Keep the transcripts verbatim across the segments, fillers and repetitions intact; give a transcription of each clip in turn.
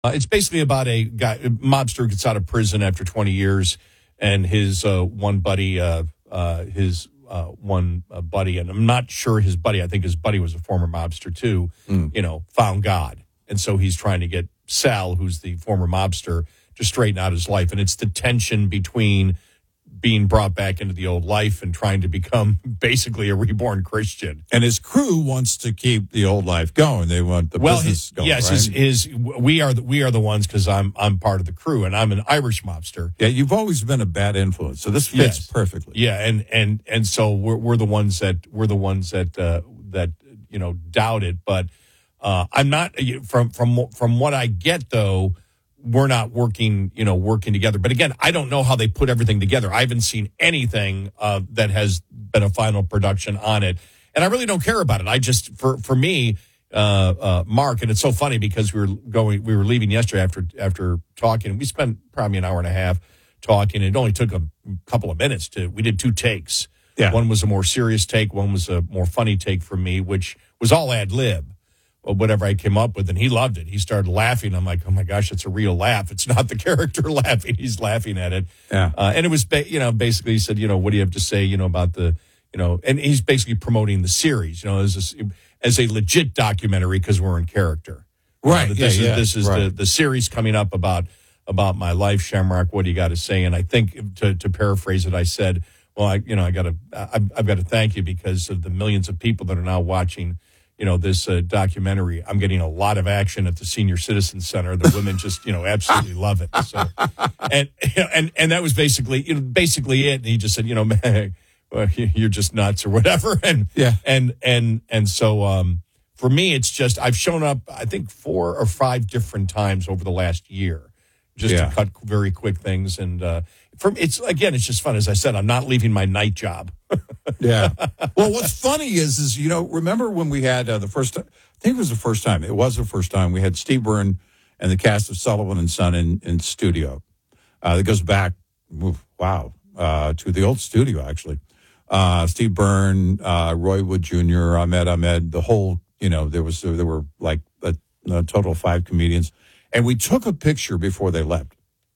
Uh, it's basically about a guy, a mobster gets out of prison after twenty years, and his uh, one buddy, uh, uh, his uh, one uh, buddy, and I'm not sure his buddy, I think his buddy was a former mobster too, mm. you know, found God. And so he's trying to get Sal, who's the former mobster, to straighten out his life. And it's the tension between being brought back into the old life and trying to become basically a reborn Christian. And his crew wants to keep the old life going. They want the well, business his, going. Yes, right? his, his we are the, we are the ones because I'm I'm part of the crew and I'm an Irish mobster. Yeah, you've always been a bad influence, so this fits yes. perfectly. Yeah, and and and so we're we're the ones that we're the ones that uh, that you know doubt it. But uh, I'm not from from from what I get though. We're not working, you know, working together. But again, I don't know how they put everything together. I haven't seen anything uh, that has been a final production on it. And I really don't care about it. I just, for, for me, uh, uh, Mark, and it's so funny because we were going, we were leaving yesterday after, after talking. We spent probably an hour and a half talking. It only took a couple of minutes to, we did two takes. Yeah. One was a more serious take. One was a more funny take for me, which was all ad lib. Or whatever I came up with, and he loved it. He started laughing. I'm like, oh my gosh, it's a real laugh. It's not the character laughing; he's laughing at it. Yeah. Uh, and it was, ba- you know, basically he said, you know, what do you have to say, you know, about the, you know, and he's basically promoting the series, you know, as a, as a legit documentary because we're in character, right? You know, yeah, this yeah, is this is right. the the series coming up about about my life, Shamrock. What do you got to say? And I think to to paraphrase it, I said, well, I, you know, I got to, I've, I've got to thank you because of the millions of people that are now watching. You know, this uh, documentary, I'm getting a lot of action at the Senior Citizen Center. The women just, you know, absolutely love it. So, and, and, and that was basically, you know, basically it. And he just said, you know, man, well, you're just nuts or whatever. And, yeah. and, and, and so, um, for me, it's just, I've shown up, I think four or five different times over the last year, just yeah. to cut very quick things. And, uh, for it's, again, it's just fun. As I said, I'm not leaving my night job. Yeah. Well, what's funny is, is you know, remember when we had uh, the first, I think it was the first time, it was the first time we had Steve Byrne and the cast of Sullivan and Son in, in studio. Uh, it goes back, wow, uh, to the old studio, actually. Uh, Steve Byrne, uh, Roy Wood Junior, Ahmed Ahmed, the whole, you know, there was, there were like a, a total of five comedians. And we took a picture before they left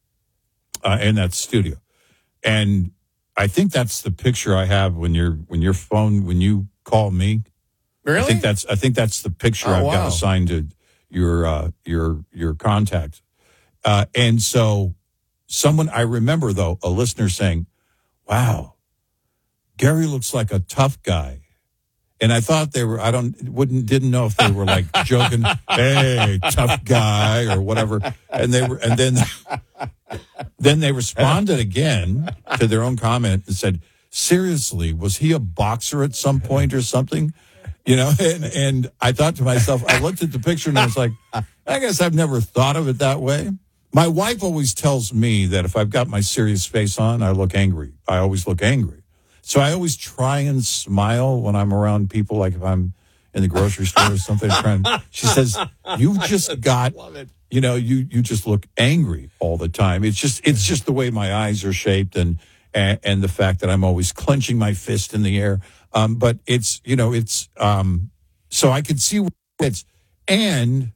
uh, in that studio. And I think that's the picture I have when you're when your phone when you call me. Really? I think that's I think that's the picture oh, I've wow. got assigned to your uh, your your contact. Uh, and so someone I remember though a listener saying, "Wow, Gary looks like a tough guy." And I thought they were, I don't, wouldn't, didn't know if they were like joking, hey, tough guy or whatever. And they were, and then, then they responded again to their own comment and said, seriously, was he a boxer at some point or something? You know, and, and I thought to myself, I looked at the picture and I was like, I guess I've never thought of it that way. My wife always tells me that if I've got my serious face on, I look angry. I always look angry. So I always try and smile when I'm around people, like if I'm in the grocery store or something. Trying, she says, "You just got, you know, you you just look angry all the time." It's just it's just the way my eyes are shaped, and and, and the fact that I'm always clenching my fist in the air. Um, but it's you know it's um, so I could see it's and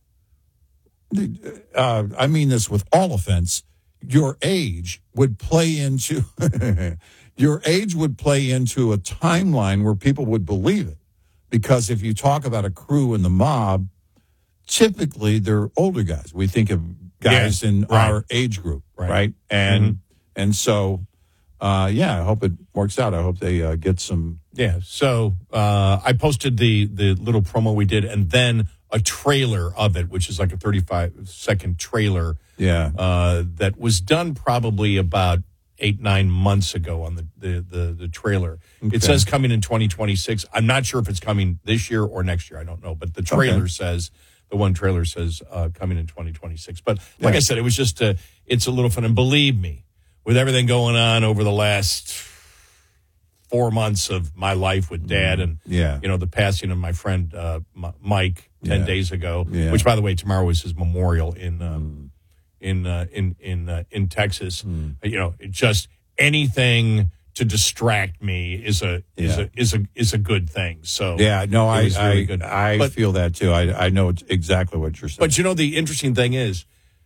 uh, I mean this with all offense. Your age would play into. Your age would play into a timeline where people would believe it. Because if you talk about a crew in the mob, typically they're older guys. We think of guys yeah, in right. our age group, right? right? And mm-hmm. and so, uh, yeah, I hope it works out. I hope they uh, get some. Yeah, so uh, I posted the, the little promo we did and then a trailer of it, which is like a thirty-five second trailer. Yeah. Uh, that was done probably about eight, nine months ago on the, the, the, the trailer. Okay. It says coming in twenty twenty-six. I'm not sure if it's coming this year or next year. I don't know. But the trailer okay. says, the one trailer says uh, coming in twenty twenty-six. But like yeah. I said, it was just, a, it's a little fun. And believe me, with everything going on over the last four months of my life with Dad and, yeah. you know, the passing of my friend uh, M- Mike ten yeah. days ago, yeah. which, by the way, tomorrow is his memorial in um, mm. in uh, in in uh, in Texas. Mm. You know, it just anything to distract me is a is yeah. a is a is a good thing. So yeah, no, I really I, good. I but, feel that too. I I know exactly what you're saying. But you know, the interesting thing is,